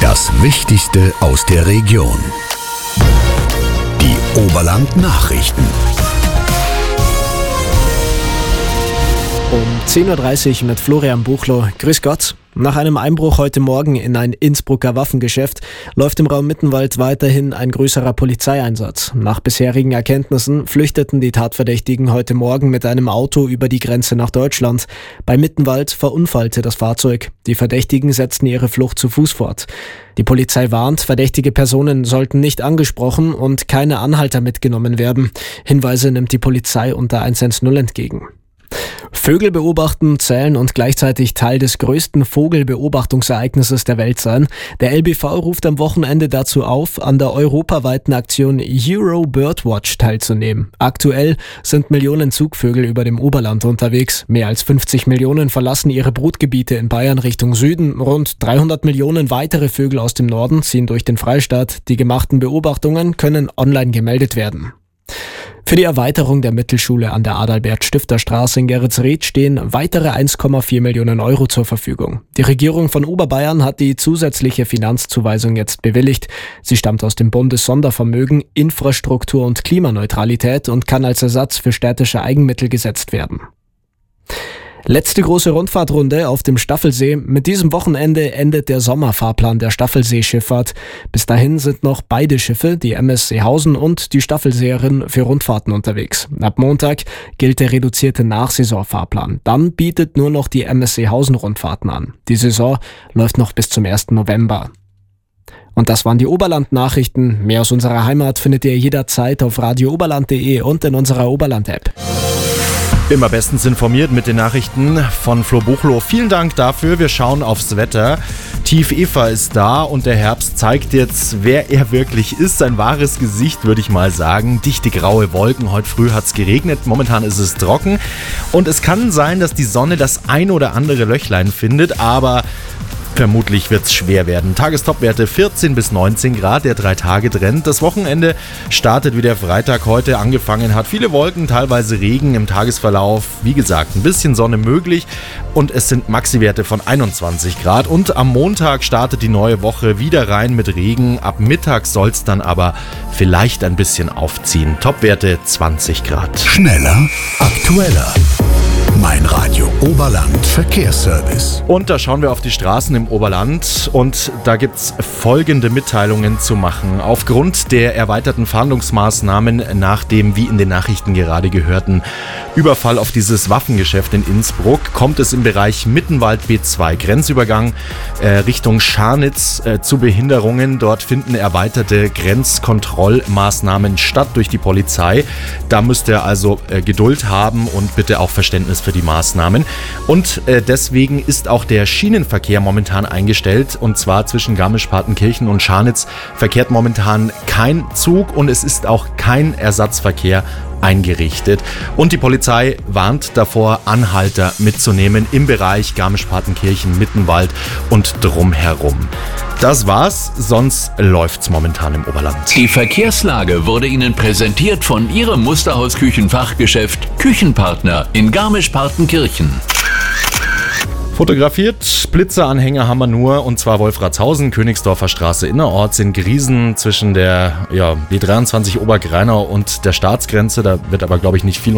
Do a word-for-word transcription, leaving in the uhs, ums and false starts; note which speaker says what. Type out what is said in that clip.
Speaker 1: Das Wichtigste aus der Region. Die Oberland-Nachrichten.
Speaker 2: Um zehn Uhr dreißig mit Florian Buchloh. Grüß Gott. Nach einem Einbruch heute Morgen in ein Innsbrucker Waffengeschäft läuft im Raum Mittenwald weiterhin ein größerer Polizeieinsatz. Nach bisherigen Erkenntnissen flüchteten die Tatverdächtigen heute Morgen mit einem Auto über die Grenze nach Deutschland. Bei Mittenwald verunfallte das Fahrzeug. Die Verdächtigen setzten ihre Flucht zu Fuß fort. Die Polizei warnt, verdächtige Personen sollten nicht angesprochen und keine Anhalter mitgenommen werden. Hinweise nimmt die Polizei unter eins eins null entgegen. Vögel beobachten, zählen und gleichzeitig Teil des größten Vogelbeobachtungsereignisses der Welt sein. Der L B V ruft am Wochenende dazu auf, an der europaweiten Aktion Euro Birdwatch teilzunehmen. Aktuell sind Millionen Zugvögel über dem Oberland unterwegs. Mehr als fünfzig Millionen verlassen ihre Brutgebiete in Bayern Richtung Süden. Rund dreihundert Millionen weitere Vögel aus dem Norden ziehen durch den Freistaat. Die gemachten Beobachtungen können online gemeldet werden. Für die Erweiterung der Mittelschule an der Adalbert-Stifter-Straße in Geretsried stehen weitere eins Komma vier Millionen Euro zur Verfügung. Die Regierung von Oberbayern hat die zusätzliche Finanzzuweisung jetzt bewilligt. Sie stammt aus dem Bundessondervermögen Infrastruktur und Klimaneutralität und kann als Ersatz für städtische Eigenmittel gesetzt werden. Letzte große Rundfahrtrunde auf dem Staffelsee. Mit diesem Wochenende endet der Sommerfahrplan der Staffelseeschifffahrt. Bis dahin sind noch beide Schiffe, die M S Seehausen und die Staffelseherin, für Rundfahrten unterwegs. Ab Montag gilt der reduzierte Nachsaisonfahrplan. Dann bietet nur noch die M S Seehausen Rundfahrten an. Die Saison läuft noch bis zum ersten November. Und das waren die Oberland-Nachrichten. Mehr aus unserer Heimat findet ihr jederzeit auf radio oberland punkt de und in unserer Oberland-App.
Speaker 3: Immer bestens informiert mit den Nachrichten von Flo Buchloh. Vielen Dank dafür. Wir schauen aufs Wetter. Tief Eva ist da und der Herbst zeigt jetzt, wer er wirklich ist. Sein wahres Gesicht, würde ich mal sagen. Dichte graue Wolken. Heute früh hat es geregnet. Momentan ist es trocken. Und es kann sein, dass die Sonne das ein oder andere Löchlein findet, aber vermutlich wird es schwer werden. Tagestopwerte vierzehn bis neunzehn Grad, der Drei-Tage-Trend. Das Wochenende startet wie der Freitag heute angefangen hat. Viele Wolken, teilweise Regen im Tagesverlauf. Wie gesagt, ein bisschen Sonne möglich und es sind Maxi-Werte von einundzwanzig Grad. Und am Montag startet die neue Woche wieder rein mit Regen. Ab Mittag soll es dann aber vielleicht ein bisschen aufziehen. Topwerte zwanzig Grad.
Speaker 1: Schneller, aktueller. Mein Radio Oberland Verkehrsservice.
Speaker 3: Und da schauen wir auf die Straßen im Oberland und da gibt es folgende Mitteilungen zu machen. Aufgrund der erweiterten Fahndungsmaßnahmen nach dem, wie in den Nachrichten gerade gehörten, Überfall auf dieses Waffengeschäft in Innsbruck, kommt es im Bereich Mittenwald B zwei Grenzübergang äh, Richtung Scharnitz äh, zu Behinderungen. Dort finden erweiterte Grenzkontrollmaßnahmen statt durch die Polizei. Da müsst ihr also äh, Geduld haben und bitte auch Verständnis für die Maßnahmen. Und äh, deswegen ist auch der Schienenverkehr momentan eingestellt. Und zwar zwischen Garmisch-Partenkirchen und Scharnitz verkehrt momentan kein Zug und es ist auch kein Ersatzverkehr eingerichtet. Und die Polizei warnt davor, Anhalter mitzunehmen im Bereich Garmisch-Partenkirchen, Mittenwald und drumherum. Das war's, sonst läuft's momentan im Oberland.
Speaker 4: Die Verkehrslage wurde Ihnen präsentiert von Ihrem Musterhaus-Küchenfachgeschäft Küchenpartner in Garmisch-Partenkirchen.
Speaker 3: Fotografiert, Blitzeranhänger haben wir nur, und zwar Wolfratshausen, Königsdorfer Straße innerorts in Griesen zwischen der ja, B dreiundzwanzig Obergreinau und der Staatsgrenze. Da wird aber, glaube ich, nicht viel